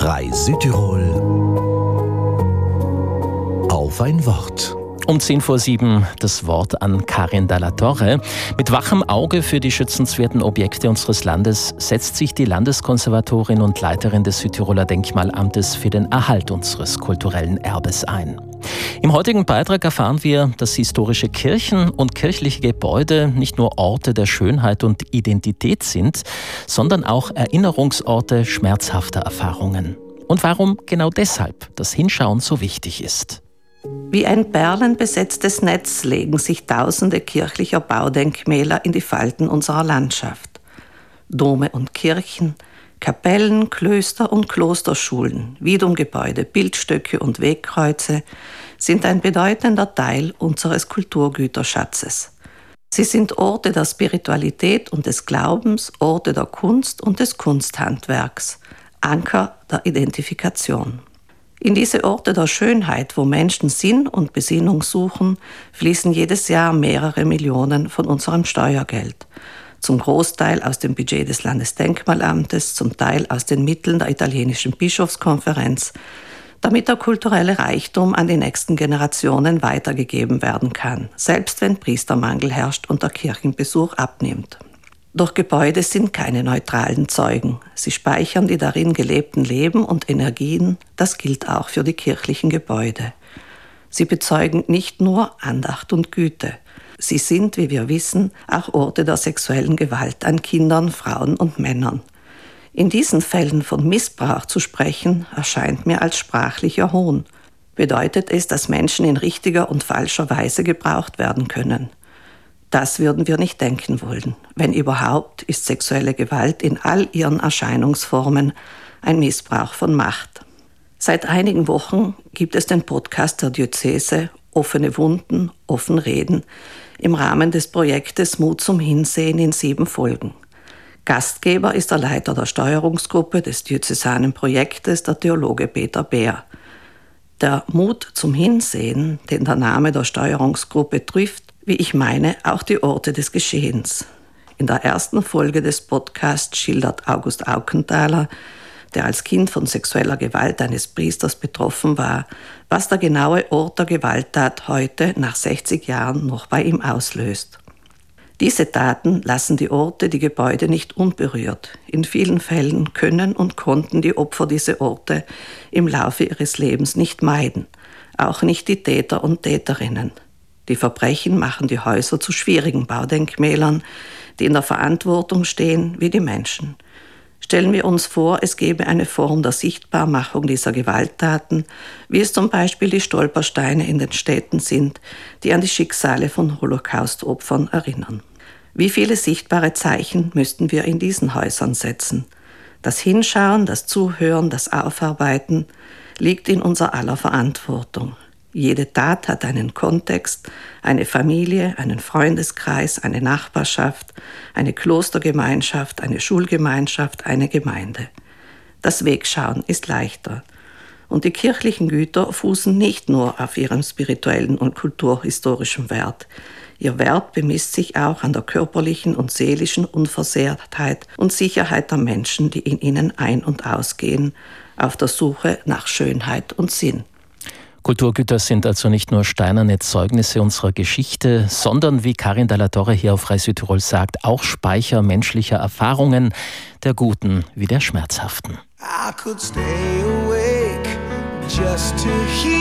Frei Südtirol auf ein Wort. Um 7:10 das Wort an Karin Dalla Torre. Mit wachem Auge für die schützenswerten Objekte unseres Landes setzt sich die Landeskonservatorin und Leiterin des Südtiroler Denkmalamtes für den Erhalt unseres kulturellen Erbes ein. Im heutigen Beitrag erfahren wir, dass historische Kirchen und kirchliche Gebäude nicht nur Orte der Schönheit und Identität sind, sondern auch Erinnerungsorte schmerzhafter Erfahrungen. Und warum genau deshalb das Hinschauen so wichtig ist. Wie ein perlenbesetztes Netz legen sich tausende kirchlicher Baudenkmäler in die Falten unserer Landschaft. Dome und Kirchen, Kapellen, Klöster und Klosterschulen, Widumgebäude, Bildstöcke und Wegkreuze sind ein bedeutender Teil unseres Kulturgüterschatzes. Sie sind Orte der Spiritualität und des Glaubens, Orte der Kunst und des Kunsthandwerks, Anker der Identifikation. In diese Orte der Schönheit, wo Menschen Sinn und Besinnung suchen, fließen jedes Jahr mehrere Millionen von unserem Steuergeld. Zum Großteil aus dem Budget des Landesdenkmalamtes, zum Teil aus den Mitteln der italienischen Bischofskonferenz, damit der kulturelle Reichtum an die nächsten Generationen weitergegeben werden kann, selbst wenn Priestermangel herrscht und der Kirchenbesuch abnimmt. Doch Gebäude sind keine neutralen Zeugen. Sie speichern die darin gelebten Leben und Energien. Das gilt auch für die kirchlichen Gebäude. Sie bezeugen nicht nur Andacht und Güte. Sie sind, wie wir wissen, auch Orte der sexuellen Gewalt an Kindern, Frauen und Männern. In diesen Fällen von Missbrauch zu sprechen, erscheint mir als sprachlicher Hohn. Bedeutet es, dass Menschen in richtiger und falscher Weise gebraucht werden können? Das würden wir nicht denken wollen. Wenn überhaupt, ist sexuelle Gewalt in all ihren Erscheinungsformen ein Missbrauch von Macht. Seit einigen Wochen gibt es den Podcast der Diözese Offene Wunden, offen reden im Rahmen des Projektes Mut zum Hinsehen in 7 Folgen. Gastgeber ist der Leiter der Steuerungsgruppe des diözesanen Projektes, der Theologe Peter Beer. Der Mut zum Hinsehen, den der Name der Steuerungsgruppe trifft, wie ich meine, auch die Orte des Geschehens. In der ersten Folge des Podcasts schildert August Aukenthaler, der als Kind von sexueller Gewalt eines Priesters betroffen war, was der genaue Ort der Gewalttat heute, nach 60 Jahren, noch bei ihm auslöst. Diese Taten lassen die Orte, die Gebäude nicht unberührt. In vielen Fällen können und konnten die Opfer diese Orte im Laufe ihres Lebens nicht meiden, auch nicht die Täter und Täterinnen. Die Verbrechen machen die Häuser zu schwierigen Baudenkmälern, die in der Verantwortung stehen wie die Menschen. Stellen wir uns vor, es gäbe eine Form der Sichtbarmachung dieser Gewalttaten, wie es zum Beispiel die Stolpersteine in den Städten sind, die an die Schicksale von Holocaust-Opfern erinnern. Wie viele sichtbare Zeichen müssten wir in diesen Häusern setzen? Das Hinschauen, das Zuhören, das Aufarbeiten liegt in unser aller Verantwortung. Jede Tat hat einen Kontext, eine Familie, einen Freundeskreis, eine Nachbarschaft, eine Klostergemeinschaft, eine Schulgemeinschaft, eine Gemeinde. Das Wegschauen ist leichter. Und die kirchlichen Güter fußen nicht nur auf ihrem spirituellen und kulturhistorischen Wert. Ihr Wert bemisst sich auch an der körperlichen und seelischen Unversehrtheit und Sicherheit der Menschen, die in ihnen ein- und ausgehen, auf der Suche nach Schönheit und Sinn. Kulturgüter sind also nicht nur steinerne Zeugnisse unserer Geschichte, sondern, wie Karin Dalla Torre hier auf Frei Südtirol sagt, auch Speicher menschlicher Erfahrungen, der guten wie der schmerzhaften. I could stay awake just to hear